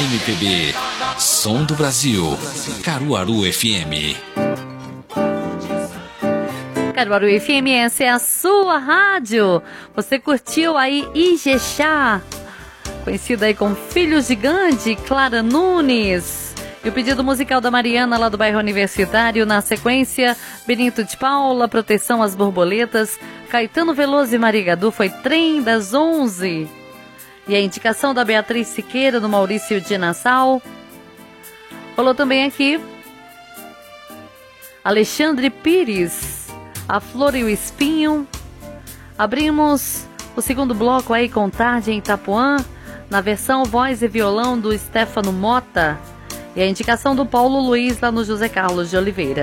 MPB. Som do Brasil. Caruaru FM. Caruaru FM, essa é a sua rádio. Você curtiu aí Ijexá, conhecida aí como Filho Gigante, Clara Nunes. E o pedido musical da Mariana, lá do bairro Universitário. Na sequência, Benito de Paula, Proteção às Borboletas. Caetano Veloso e Maria Gadu, foi Trem das 11. E a indicação da Beatriz Siqueira, do Maurício de Nassau. Rolou também aqui Alexandre Pires, A Flor e o Espinho. Abrimos o segundo bloco aí com Tarde em Itapuã, na versão voz e violão do Stefano Mota. E a indicação do Paulo Luiz, lá no José Carlos de Oliveira.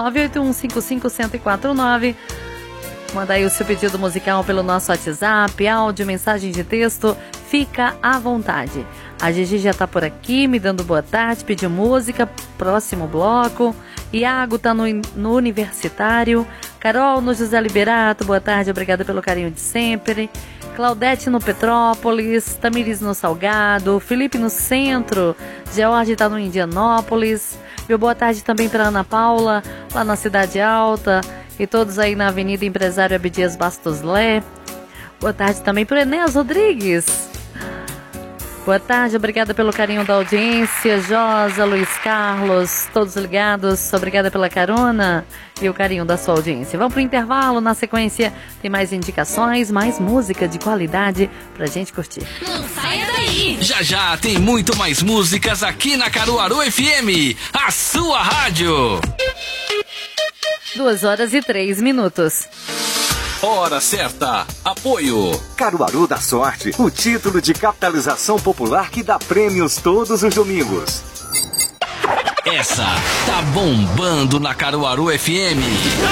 981551049. Manda aí o seu pedido musical pelo nosso WhatsApp, áudio, mensagem de texto. Fica à vontade. A Gigi já tá por aqui, me dando boa tarde, pediu música, próximo bloco. Iago tá no Universitário. Carol no José Liberato, boa tarde, obrigada pelo carinho de sempre. Claudete no Petrópolis, Tamires no Salgado, Felipe no Centro, George tá no Indianópolis. Meu boa tarde também para Ana Paula, lá na Cidade Alta, e todos aí na Avenida Empresário Abdias Bastos Lé. Boa tarde também para Enéas Rodrigues. Boa tarde, obrigada pelo carinho da audiência. Josa, Luiz Carlos, todos ligados, obrigada pela carona e o carinho da sua audiência. Vamos pro intervalo, na sequência tem mais indicações, mais música de qualidade pra gente curtir. Não saia daí! Já já tem muito mais músicas aqui na Caruaru FM, a sua rádio. 2h03. Hora certa. Apoio Caruaru da Sorte, o título de capitalização popular que dá prêmios todos os domingos. Essa tá bombando na Caruaru FM.